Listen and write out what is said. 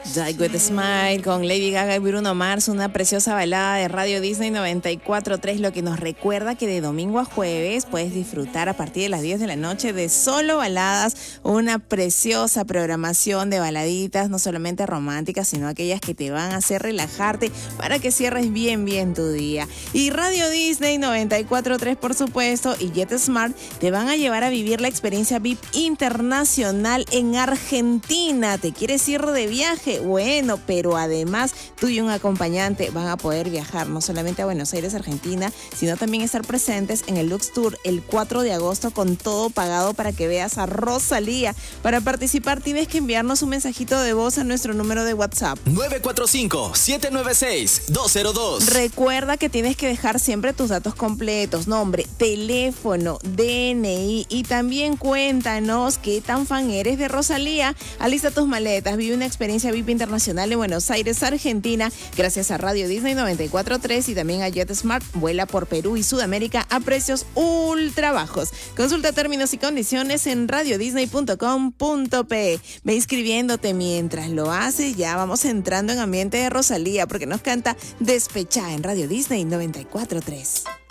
Die with a Smile con Lady Gaga y Bruno Mars, una preciosa balada de Radio Disney 94.3, lo que nos recuerda que de domingo a jueves puedes disfrutar a partir de las 10 de la noche de solo baladas, una preciosa programación de baladitas, no solamente románticas, sino aquellas que te van a hacer relajarte para que cierres bien tu día. Y Radio Disney 94.3, por supuesto, y JetSmart te van a llevar a vivir la experiencia VIP internacional en Argentina. ¿Te quieres ir de viaje? Bueno, pero además tú y un acompañante van a poder viajar no solamente a Buenos Aires, Argentina, sino también estar presentes en el Lux Tour el 4 de agosto con todo pagado para que veas a Rosalía. Para participar tienes que enviarnos un mensajito de voz a nuestro número de WhatsApp 945-796-202. Recuerda que tienes que dejar siempre tus datos completos, nombre, teléfono, DNI, y también cuéntanos qué tan fan eres de Rosalía. Alista tus maletas, vive una experiencia VIP internacional en Buenos Aires, Argentina, gracias a Radio Disney 94.3 y también a JetSmart. Vuela por Perú y Sudamérica a precios ultra bajos. Consulta términos y condiciones en radiodisney.com.pe. Ve inscribiéndote. Mientras lo haces, ya vamos entrando en ambiente de Rosalía, porque nos canta Despechada en Radio Disney 94.3.